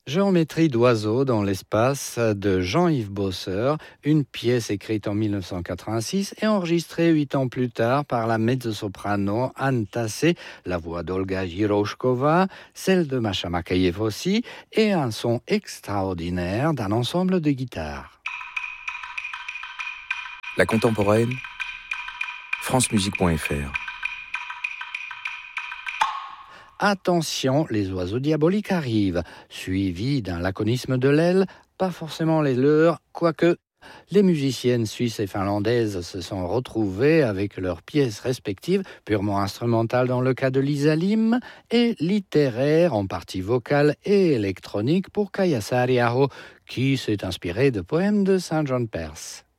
Géométrie d'oiseaux dans l'espace de Jean-Yves Bosseur, une pièce écrite en 1986 et enregistrée 8 ans plus tard par la mezzo-soprano Anne Tassé, la voix d'Olga Jiroshkova, celle de Masha Makayev aussi, et un son extraordinaire d'un ensemble de guitares. La contemporaine, francemusique.fr. Attention, les oiseaux diaboliques arrivent, suivis d'un laconisme de l'aile, pas forcément les leurs, quoique les musiciennes suisses et finlandaises se sont retrouvées avec leurs pièces respectives, purement instrumentales dans le cas de Lisa Lim, et littéraires en partie vocale et électronique pour Kaija Saariaho, qui s'est inspiré de poèmes de Saint John Perse.